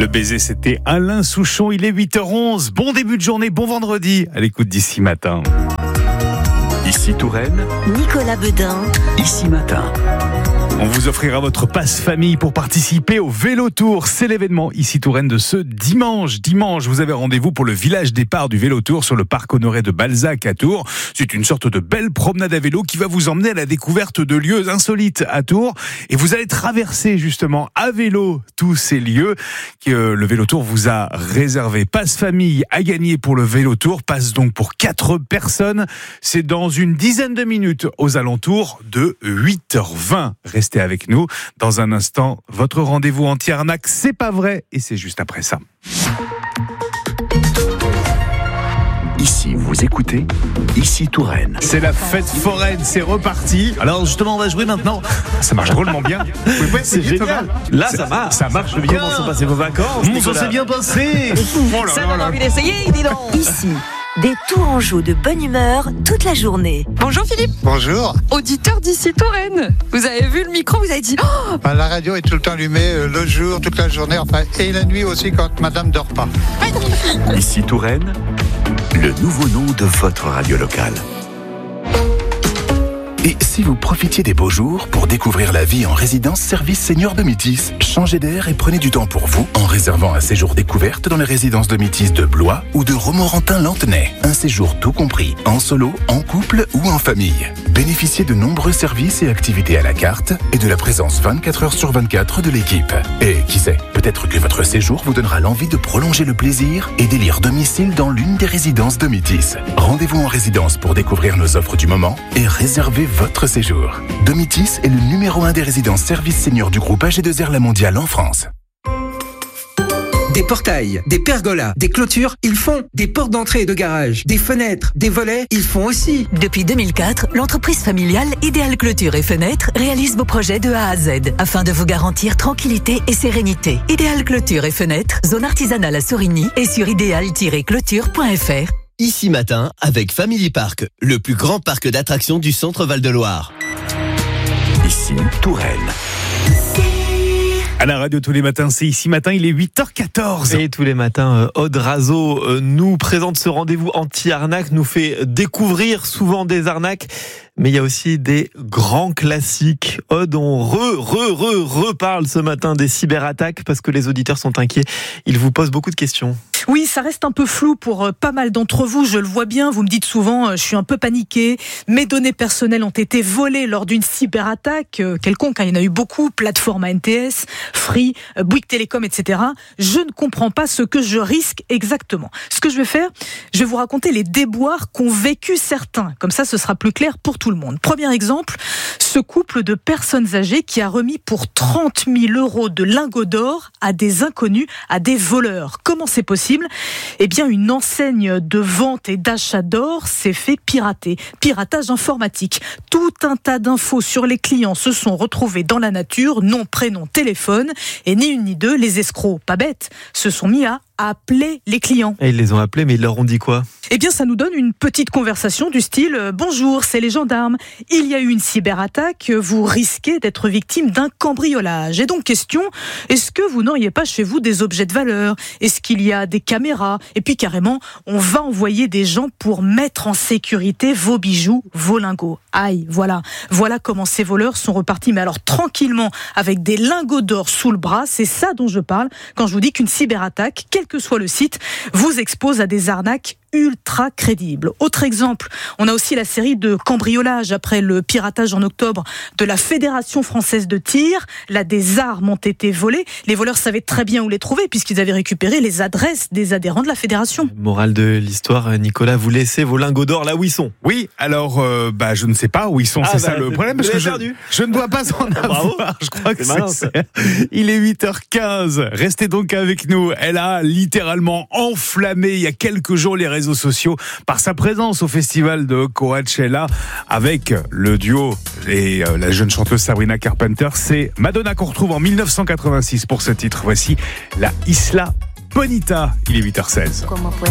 Le baiser, c'était Alain Souchon. Il est 8h11. Bon début de journée, bon vendredi. À l'écoute d'Ici Matin. Ici Touraine, Nicolas Beudin. Ici Matin. On vous offrira votre passe famille pour participer au Vélo Tour. C'est l'événement Ici Touraine de ce dimanche. Dimanche, vous avez rendez-vous pour le village départ du Vélo Tour sur le parc Honoré de Balzac à Tours. C'est une sorte de belle promenade à vélo qui va vous emmener à la découverte de lieux insolites à Tours. Et vous allez traverser justement à vélo tous ces lieux que le Vélo Tour vous a réservés. Passe famille à gagner pour le Vélo Tour. Passe donc pour 4 personnes. C'est dans une dizaine de minutes aux alentours de 8h20. Restez avec nous. Dans un instant, votre rendez-vous anti-arnaque, c'est pas vrai. Et c'est juste après ça. Ici, vous écoutez Ici Touraine. C'est la fête foraine, c'est reparti. Alors justement, on va jouer maintenant. Ça marche drôlement bien. C'est génial. Là, ça marche bien. Comment sont passées vos vacances? Ça s'est bien passé. Oh là Ça là donne là. envie d'essayer, dis donc. Ici, des Tourangeaux de bonne humeur toute la journée. Bonjour Philippe, Bonjour. auditeur d'ici Touraine. Vous avez vu le micro, vous avez dit oh, La radio est tout le temps allumée, le jour, toute la journée, enfin, et la nuit aussi quand madame dort pas. Ici Touraine, le nouveau nom de votre radio locale. Et si vous profitiez des beaux jours pour découvrir la vie en résidence service senior de Métis, changez d'air et prenez du temps pour vous en réservant un séjour découverte dans les résidences de Métis de Blois ou de Romorantin-Lanthenay. Un séjour tout compris, en solo, en couple ou en famille. Bénéficiez de nombreux services et activités à la carte et de la présence 24 heures sur 24 de l'équipe. Et qui sait, peut-être que votre séjour vous donnera l'envie de prolonger le plaisir et d'élire domicile dans l'une des résidences de Métis. Rendez-vous en résidence pour découvrir nos offres du moment et réserver votre séjour. Domitis est le numéro 1 des résidences services seniors du groupe AG2R La Mondiale en France. Des portails, des pergolas, des clôtures, ils font. Des portes d'entrée et de garage, des fenêtres, des volets, ils font aussi. Depuis 2004, l'entreprise familiale Idéal Clôture et Fenêtres réalise vos projets de A à Z afin de vous garantir tranquillité et sérénité. Idéal Clôture et Fenêtres, zone artisanale à Sorigny et sur idéal-clôture.fr. Ici Matin avec Family Park, le plus grand parc d'attractions du centre Val-de-Loire. Ici Touraine. À la radio tous les matins, c'est Ici Matin, il est 8h14. Et tous les matins, Aude Razo nous présente ce rendez-vous anti-arnaque, nous fait découvrir souvent des arnaques, mais il y a aussi des grands classiques. Aude, on reparle ce matin des cyberattaques parce que les auditeurs sont inquiets. Ils vous posent beaucoup de questions. Oui, ça reste un peu flou pour pas mal d'entre vous, je le vois bien, vous me dites souvent, je suis un peu paniqué, mes données personnelles ont été volées lors d'une cyberattaque quelconque, il y en a eu beaucoup, plateforme ANTS, Free, Bouygues Télécom, etc. Je ne comprends pas ce que je risque exactement. Ce que je vais faire, je vais vous raconter les déboires qu'ont vécu certains, comme ça ce sera plus clair pour tout le monde. Premier exemple, ce couple de personnes âgées qui a remis pour 30 000 € de lingots d'or à des inconnus, à des voleurs. Comment c'est possible ? Eh bien, une enseigne de vente et d'achat d'or s'est fait pirater. Piratage informatique. Tout un tas d'infos sur les clients se sont retrouvés dans la nature, nom, prénom, téléphone, et ni une ni deux, les escrocs, pas bêtes, se sont mis à appeler les clients. Et ils les ont appelés, mais ils leur ont dit quoi ? Eh bien, ça nous donne une petite conversation du style « Bonjour, c'est les gendarmes. Il y a eu une cyberattaque, vous risquez d'être victime d'un cambriolage. » Et donc, question, est-ce que vous n'auriez pas chez vous des objets de valeur ? Est-ce qu'il y a des caméras ? Et puis, carrément, on va envoyer des gens pour mettre en sécurité vos bijoux, vos lingots. Aïe, voilà comment ces voleurs sont repartis. Mais alors, tranquillement, avec des lingots d'or sous le bras, c'est ça dont je parle quand je vous dis qu'une cyberattaque, quel que soit le site, vous expose à des arnaques ultra crédible. Autre exemple, on a aussi la série de cambriolages après le piratage en octobre de la Fédération française de tir. Là, des armes ont été volées. Les voleurs savaient très bien où les trouver puisqu'ils avaient récupéré les adresses des adhérents de la fédération. Morale de l'histoire, Nicolas, vous laissez vos lingots d'or là où ils sont. Oui, alors je ne sais pas où ils sont, c'est ça le problème, parce que je ne dois pas en avoir. Je crois que c'est ça. Il est 8h15. Restez donc avec nous. Elle a littéralement enflammé il y a quelques jours les réseaux sociaux par sa présence au festival de Coachella avec le duo et la jeune chanteuse Sabrina Carpenter. C'est Madonna qu'on retrouve en 1986 pour ce titre. Voici la Isla Bonita. Il est 8h16.